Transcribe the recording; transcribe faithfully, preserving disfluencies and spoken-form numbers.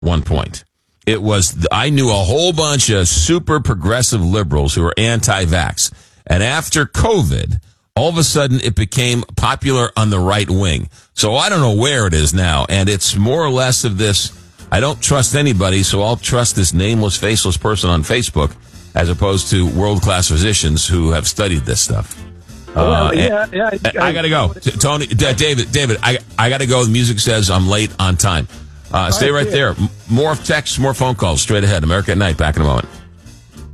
one point. It was, I knew a whole bunch of super progressive liberals who were anti-vax. And after COVID, all of a sudden it became popular on the right wing. So I don't know where it is now. And it's more or less of this, I don't trust anybody, so I'll trust this nameless, faceless person on Facebook as opposed to world-class physicians who have studied this stuff. Well, uh, yeah, yeah. I, I got to go. Tony, D- David, David, I, I got to go. The music says I'm late on time. Uh, stay right there. More texts, more phone calls straight ahead. America at Night. Back in a moment.